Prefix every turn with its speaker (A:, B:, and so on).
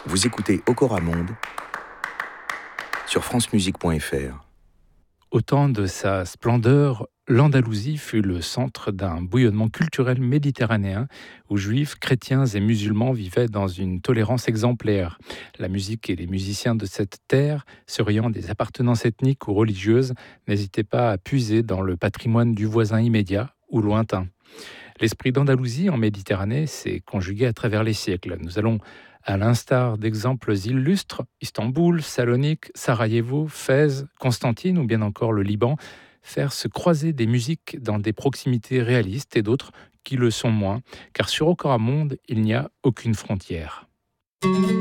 A: Vous écoutez Okora Monde sur francemusique.fr.
B: Au temps de sa splendeur, l'Andalousie fut le centre d'un bouillonnement culturel méditerranéen où juifs, chrétiens et musulmans vivaient dans une tolérance exemplaire. La musique et les musiciens de cette terre, se rayant des appartenances ethniques ou religieuses, n'hésitaient pas à puiser dans le patrimoine du voisin immédiat ou lointain. L'esprit d'Andalousie en Méditerranée s'est conjugué à travers les siècles. Nous allons, à l'instar d'exemples illustres, Istanbul, Salonique, Sarajevo, Fès, Constantine ou bien encore le Liban, faire se croiser des musiques dans des proximités réalistes et d'autres qui le sont moins, car sur Okora Monde, il n'y a aucune frontière.